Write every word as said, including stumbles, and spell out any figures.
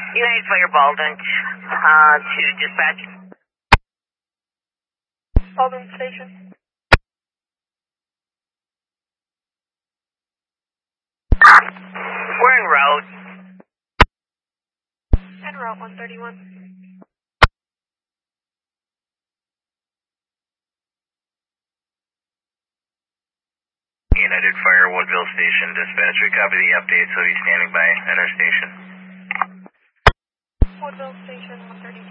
United Fire Baldwin uh, to dispatch. Baldwin Station. We're en route. En route one thirty-one. United Fire Woodville Station dispatch. We copy the updates. We'll be standing by at our station. Woodville Station one thirty-two.